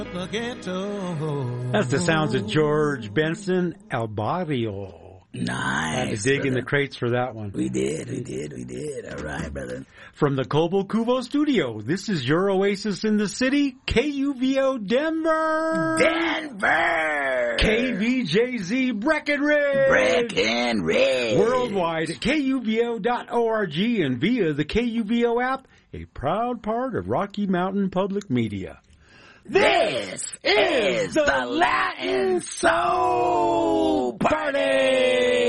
That's the sounds of George Benson, El Barrio. Nice. Had to dig in the crates for that one. We did. All right, brother. From the Cobo Cubo studio, this is your oasis in the city, KUVO Denver. KVJZ Breckenridge. Worldwide at KUVO.org and via the KUVO app, a proud part of Rocky Mountain Public Media. This is the Latin Soul Party!